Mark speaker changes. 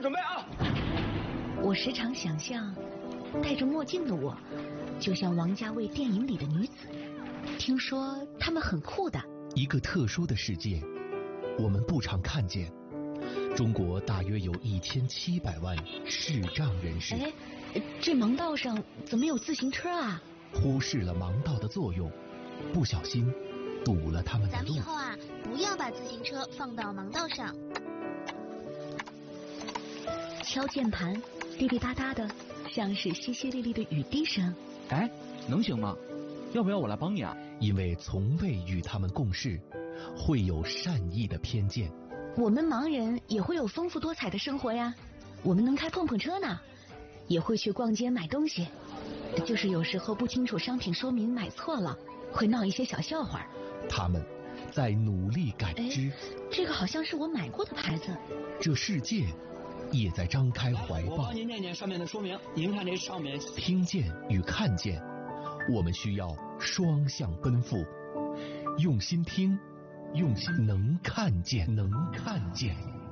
Speaker 1: 准备啊！
Speaker 2: 我时常想象，戴着墨镜的我，就像王家卫电影里的女子。听说她们很酷的。
Speaker 3: 一个特殊的世界，我们不常看见。中国大约有1700万视障人士。
Speaker 2: 哎，这盲道上怎么有自行车啊？
Speaker 3: 忽视了盲道的作用，不小心堵了他们的路。
Speaker 4: 咱们以后啊，不要把自行车放到盲道上。
Speaker 2: 敲键盘，滴滴答答的，像是淅淅沥沥的雨滴声。
Speaker 1: 哎，能行吗？要不要我来帮你啊？
Speaker 3: 因为从未与他们共事，会有善意的偏见。
Speaker 2: 我们盲人也会有丰富多彩的生活呀，我们能开碰碰车呢，也会去逛街买东西，就是有时候不清楚商品说明买错了，会闹一些小笑话。
Speaker 3: 他们在努力感知。
Speaker 2: 这个好像是我买过的牌子。
Speaker 3: 这世界也在张开怀抱。
Speaker 1: 我帮您念念上面的说明，您看这上面。
Speaker 3: 听见与看见，我们需要双向奔赴，用心听，用心能看见，能看见。